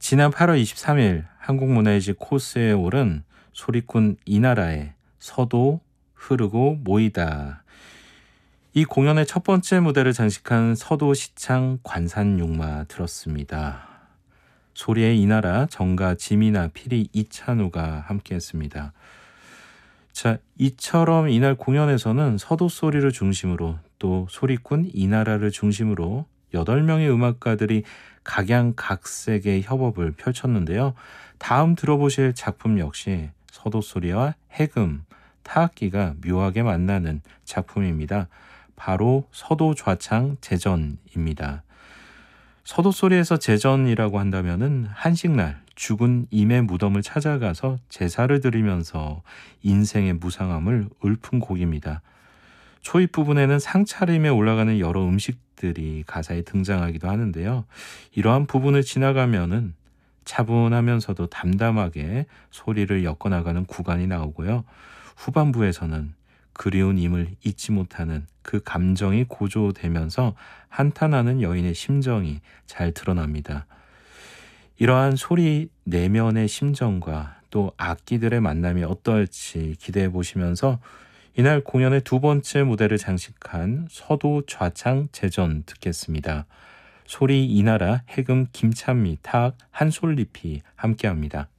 지난 8월 23일 한국문화예술 코스에 오른 소리꾼 이나라의 서도 흐르고 모이다. 이 공연의 첫 번째 무대를 장식한 서도 시창 관산용마 들었습니다. 소리의 이나라, 정가, 지미나, 피리, 이찬우가 함께했습니다. 자, 이처럼 이날 공연에서는 서도 소리를 중심으로 또 소리꾼 이나라를 중심으로 8명의 음악가들이 각양각색의 협업을 펼쳤는데요. 다음 들어보실 작품 역시 서도 소리와 해금, 타악기가 묘하게 만나는 작품입니다. 바로 서도 좌창 제전입니다. 서도 소리에서 제전이라고 한다면은 한식날 죽은 임의 무덤을 찾아가서 제사를 드리면서 인생의 무상함을 읊은 곡입니다. 초입 부분에는 상차림에 올라가는 여러 음식들이 가사에 등장하기도 하는데요. 이러한 부분을 지나가면은 차분하면서도 담담하게 소리를 엮어나가는 구간이 나오고요. 후반부에서는 그리운 임을 잊지 못하는 그 감정이 고조되면서 한탄하는 여인의 심정이 잘 드러납니다. 이러한 소리 내면의 심정과 또 악기들의 만남이 어떨지 기대해 보시면서 이날 공연의 두 번째 무대를 장식한 서도 좌창 제전 듣겠습니다. 소리 이나라, 해금 김찬미, 타악 한솔잎이 함께합니다.